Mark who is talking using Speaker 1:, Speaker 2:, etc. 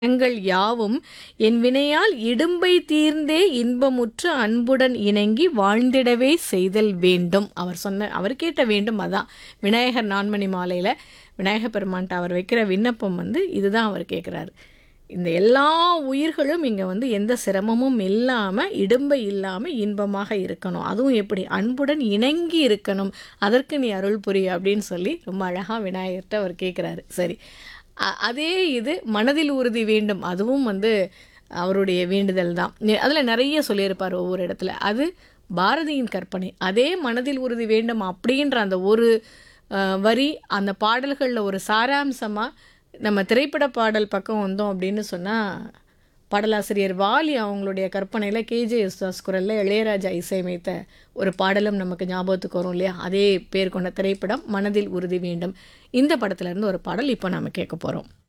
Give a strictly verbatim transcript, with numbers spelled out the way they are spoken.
Speaker 1: எங்கள் யாவும் என் வினையால் இடும்பை தீர்ந்தே இன்பமுற்று அன்புடன் இணங்கி வாழ்ந்திடவே செய்தல் வேண்டும். அவர் சொன்ன அவர் கேட்ட வேண்டும் அதான். விநாயகர் நான்மணி மாலையில் விநாயகப் பெருமான்ட்ட அவர் வைக்கிற விண்ணப்பம் வந்து இதுதான் அவர் கேட்குறாரு. இந்த எல்லா உயிர்களும் இங்கே வந்து எந்த சிரமமும் இல்லாமல் இடும்பை இல்லாமல் இன்பமாக இருக்கணும். அதுவும் எப்படி அன்புடன் இணங்கி இருக்கணும். அதற்கு நீ அருள் புரி அப்படின்னு சொல்லி ரொம்ப அழகாக விநாயகர்கிட்ட அவர் கேட்குறாரு. சரி, அ- அதே இது மனதில் உறுதி வேண்டும். அதுவும் வந்து அவருடைய வேண்டுதல் தான். அதில் நிறைய சொல்லியிருப்பார் ஒவ்வொரு இடத்துல. அது பாரதியின் கற்பனை. அதே மனதில் உறுதி வேண்டும் அப்படின்ற அந்த ஒரு அஹ், வரி அந்த பாடல்களில் ஒரு சாராம்சமாக நம்ம திரைப்பட பாடல் பக்கம் வந்தோம் அப்படின்னு சொன்னால் பாடலாசிரியர் வாலி அவங்களுடைய கற்பனையில் கேஜே யேசுதாஸ் குரலில் இளையராஜா இசையமைத்த ஒரு பாடலும் நமக்கு ஞாபகத்துக்கு வரும் இல்லையா? அதே பேர் கொண்ட திரைப்படம் மனதில் உறுதி வேண்டும். இந்த படத்துல இருந்து ஒரு பாடல் இப்போ நாம கேட்க போகிறோம்.